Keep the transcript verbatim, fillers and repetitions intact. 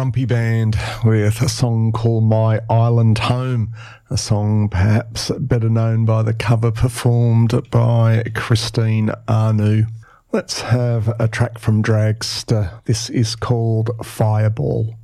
Grumpy Band with a song called My Island Home, a song perhaps better known by the cover performed by Christine Anu. Let's have a track from Dragster. This is called Fireball.